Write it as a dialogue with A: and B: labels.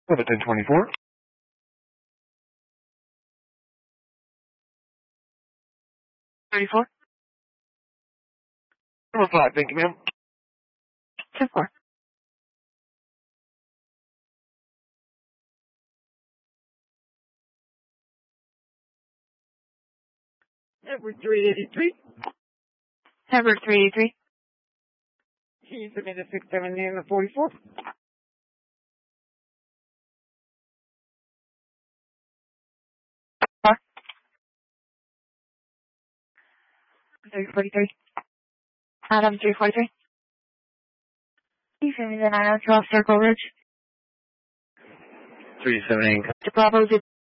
A: With a 1024.
B: 34.
A: Number 5, thank you, ma'am.
B: 10-4.
C: Number 383.
B: Number 383.
C: He's submitted 670 and 44.
B: 343. Adam 343. He's in the 902 off Circle Ridge.
A: 378.
B: To Bravo